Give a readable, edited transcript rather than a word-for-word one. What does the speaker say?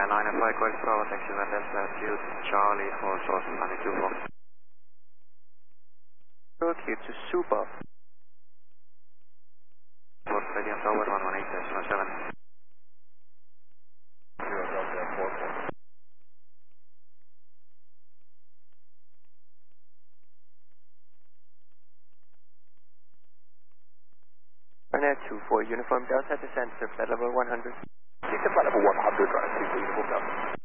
line of flight Quest Bravo, taxi one Delta, Jude, Charlie, for source 924. Clear to super. For Stadium Tower 118.7. Ryanair 24, Uniform Delta, descend to flight level 100. Flight level 100, Ryanair 24, Uniform Delta.